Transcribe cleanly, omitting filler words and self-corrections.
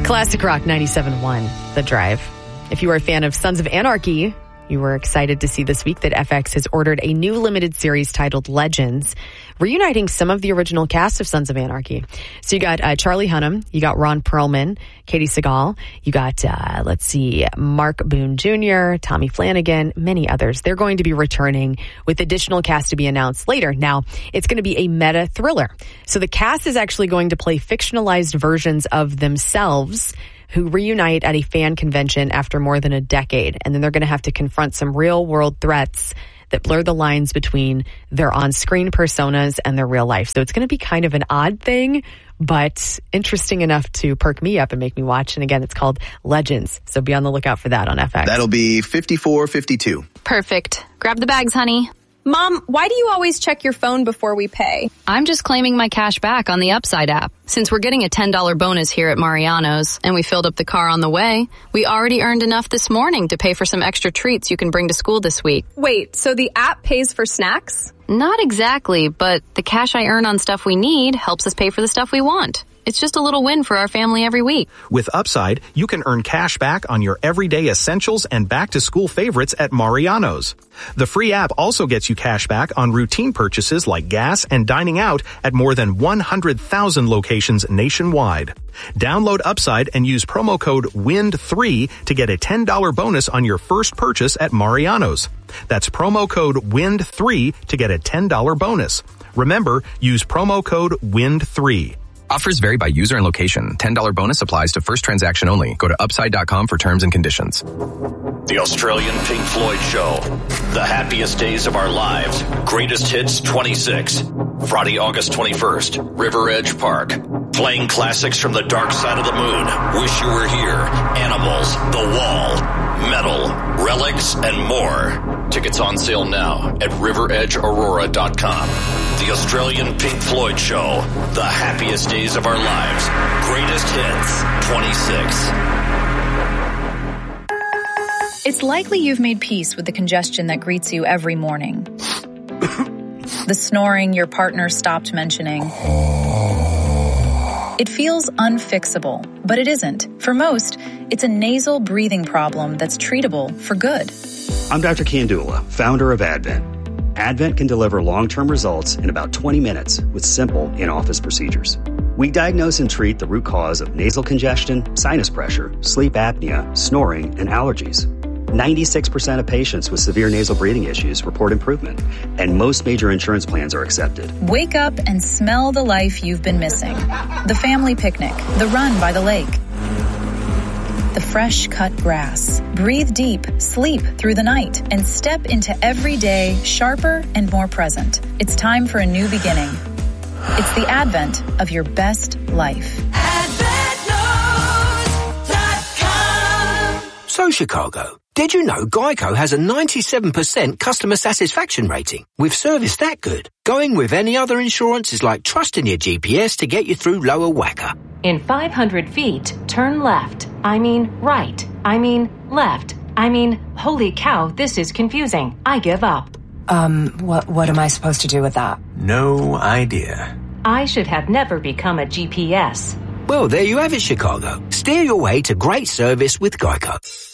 Classic Rock 97.1, The Drive. If you are a fan of Sons of Anarchy, you were excited to see this week that FX has ordered a new limited series titled Legends, reuniting some of the original cast of Sons of Anarchy. So you got Charlie Hunnam, you got Ron Perlman, Katie Seagal, you got, Mark Boone Jr., Tommy Flanagan, many others. They're going to be returning with additional cast to be announced later. Now, it's going to be a meta thriller. So the cast is actually going to play fictionalized versions of themselves who reunite at a fan convention after more than a decade. And then they're going to have to confront some real-world threats that blur the lines between their on-screen personas and their real life. So it's going to be kind of an odd thing, but interesting enough to perk me up and make me watch. And again, it's called Legends. So be on the lookout for that on FX. That'll be $54.52. Perfect. Grab the bags, honey. Mom, why do you always check your phone before we pay? I'm just claiming my cash back on the Upside app. Since we're getting a $10 bonus here at Mariano's, and we filled up the car on the way, we already earned enough this morning to pay for some extra treats you can bring to school this week. Wait, so the app pays for snacks? Not exactly, but the cash I earn on stuff we need helps us pay for the stuff we want. It's just a little win for our family every week. With Upside, you can earn cash back on your everyday essentials and back-to-school favorites at Mariano's. The free app also gets you cash back on routine purchases like gas and dining out at more than 100,000 locations nationwide. Download Upside and use promo code WIND3 to get a $10 bonus on your first purchase at Mariano's. That's promo code WIND3 to get a $10 bonus. Remember, use promo code WIND3. Offers vary by user and location. $10 bonus applies to first transaction only. Go to upside.com for terms and conditions. The Australian Pink Floyd Show. The happiest days of our lives. Greatest Hits 26. Friday, August 21st. River Edge Park. Playing classics from the dark side of the moon. Wish You Were Here. Animals. The Wall. Metal. Relics and more. Tickets on sale now at riveredgeaurora.com. The Australian Pink Floyd Show. The happiest days of our lives. Greatest Hits 26. It's likely you've made peace with the congestion that greets you every morning. The snoring your partner stopped mentioning. It feels unfixable, but it isn't. For most, it's a nasal breathing problem that's treatable for good. I'm Dr. Kandula, founder of Advent. Advent can deliver long-term results in about 20 minutes with simple in-office procedures. We diagnose and treat the root cause of nasal congestion, sinus pressure, sleep apnea, snoring, and allergies. 96% of patients with severe nasal breathing issues report improvement, and most major insurance plans are accepted. Wake up and smell the life you've been missing. The family picnic, the run by the lake, the fresh cut grass. Breathe deep, sleep through the night, and step into every day sharper and more present. It's time for a new beginning. It's the advent of your best life. So, Chicago, did you know Geico has a 97% customer satisfaction rating? With service that good, going with any other insurance is like trusting your GPS to get you through Lower Wacker. In 500 feet, turn left. I mean right. I mean left. I mean, holy cow, this is confusing. I give up. What am I supposed to do with that? No idea. I should have never become a GPS. Well, there you have it, Chicago. Steer your way to great service with Geico.